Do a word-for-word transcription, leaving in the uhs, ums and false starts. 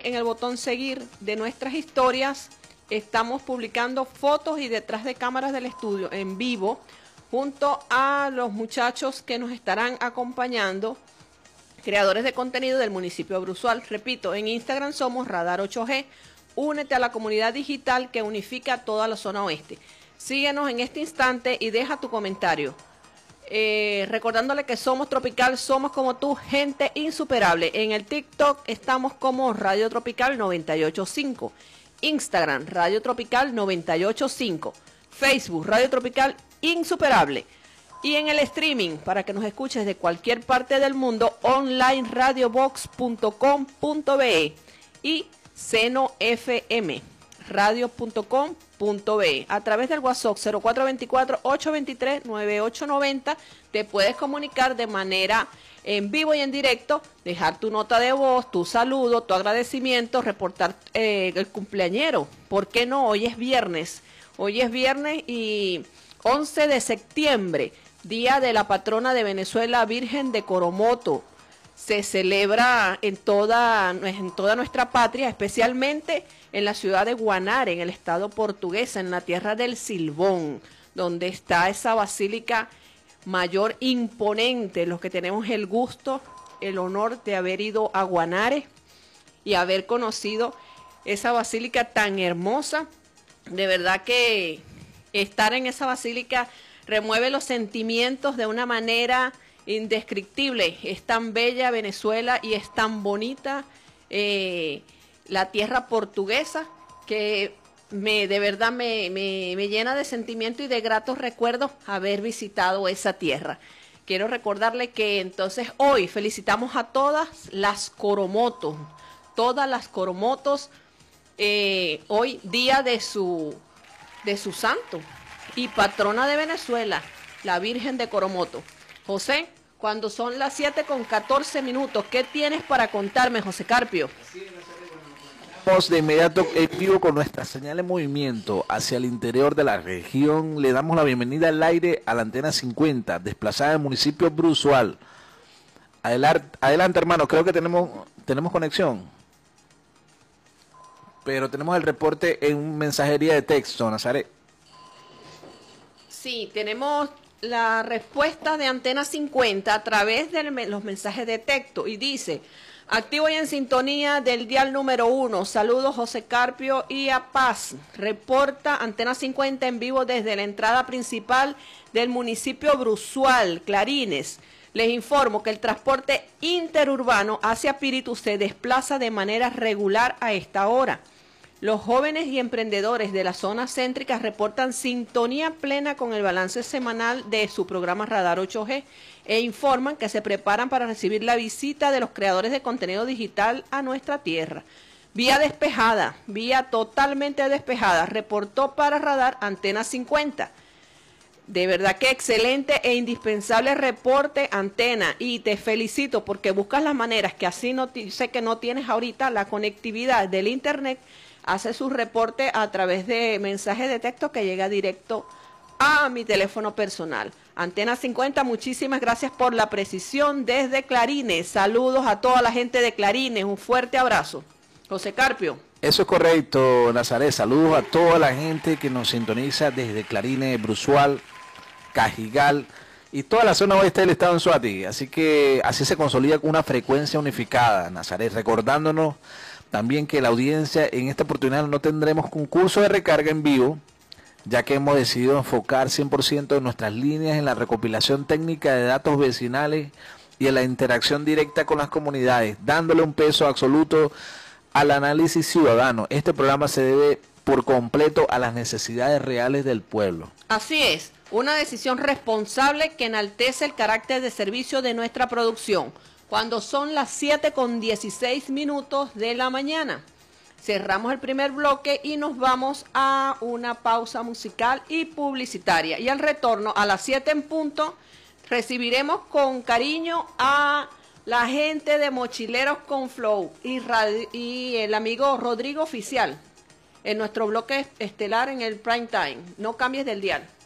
clic en el botón seguir de nuestras historias. Estamos publicando fotos y detrás de cámaras del estudio en vivo junto a los muchachos que nos estarán acompañando, creadores de contenido del municipio de Bruzual. Repito, en Instagram somos Radar ocho G. Únete a la comunidad digital que unifica toda la zona oeste. Síguenos en este instante y deja tu comentario. Eh, recordándole que somos Tropical, somos como tú, gente insuperable. En el TikTok estamos como Radio Tropical noventa y ocho punto cinco. Instagram, Radio Tropical noventa y ocho punto cinco. Facebook, Radio Tropical Insuperable. Y en el streaming, para que nos escuches de cualquier parte del mundo, online radiobox punto com punto be y Seno F M, radio punto com punto be. A través del WhatsApp cero cuatro dos cuatro, ocho dos tres, nueve ocho nueve cero te puedes comunicar de manera en vivo y en directo, dejar tu nota de voz, tu saludo, tu agradecimiento, reportar eh, el cumpleañero. ¿Por qué no? Hoy es viernes. Hoy es viernes y once de septiembre, día de la patrona de Venezuela, Virgen de Coromoto. Se celebra en toda, en toda nuestra patria, especialmente en la ciudad de Guanare, en el estado portugués, en la tierra del Silbón, donde está esa basílica mayor imponente. Los que tenemos el gusto, el honor de haber ido a Guanare y haber conocido esa basílica tan hermosa, de verdad que estar en esa basílica remueve los sentimientos de una manera indescriptible. Es tan bella Venezuela y es tan bonita eh, la tierra portuguesa que me de verdad me, me, me llena de sentimiento y de gratos recuerdos haber visitado esa tierra. Quiero recordarle que entonces hoy felicitamos a todas las coromotos, todas las coromotos, eh, hoy día de su, de su santo y patrona de Venezuela, la Virgen de Coromoto. José, cuando son las siete con catorce minutos, ¿qué tienes para contarme, José Carpio? Vamos de inmediato en vivo con nuestra señal de movimiento hacia el interior de la región. Le damos la bienvenida al aire a la antena cincuenta, desplazada del municipio Bruzual. Adelante, adelante, hermano, creo que tenemos, tenemos conexión. Pero tenemos el reporte en mensajería de texto, Nazaret. Sí, tenemos la respuesta de Antena cincuenta a través de los mensajes de texto y dice: activo y en sintonía del dial número uno, saludos José Carpio y a Paz, reporta Antena cincuenta en vivo desde la entrada principal del municipio Bruzual, Clarines. Les informo que el transporte interurbano hacia Píritu se desplaza de manera regular a esta hora. Los jóvenes y emprendedores de las zonas céntricas reportan sintonía plena con el balance semanal de su programa Radar ocho G e informan que se preparan para recibir la visita de los creadores de contenido digital a nuestra tierra. Vía despejada, vía totalmente despejada, reportó para Radar Antena cincuenta. De verdad que excelente e indispensable reporte, Antena, y te felicito porque buscas las maneras que así no sé que no tienes ahorita la conectividad del internet. Hace su reporte a través de mensaje de texto que llega directo a mi teléfono personal. Antena cincuenta, muchísimas gracias por la precisión desde Clarines. Saludos a toda la gente de Clarines. Un fuerte abrazo. José Carpio. Eso es correcto, Nazaret. Saludos a toda la gente que nos sintoniza desde Clarines, Bruzual, Cajigal y toda la zona oeste del estado en Anzoátegui. Así que así se consolida con una frecuencia unificada, Nazaret, recordándonos también que la audiencia en esta oportunidad no tendremos concurso de recarga en vivo, ya que hemos decidido enfocar cien por ciento de nuestras líneas en la recopilación técnica de datos vecinales y en la interacción directa con las comunidades, dándole un peso absoluto al análisis ciudadano. Este programa se debe por completo a las necesidades reales del pueblo. Así es, una decisión responsable que enaltece el carácter de servicio de nuestra producción. Cuando son las siete con dieciséis minutos de la mañana. Cerramos el primer bloque y nos vamos a una pausa musical y publicitaria. Y al retorno, a las siete en punto, recibiremos con cariño a la gente de Mochileros con Flow y, y el amigo Rodrigo Oficial en nuestro bloque estelar en el Prime Time. No cambies del dial.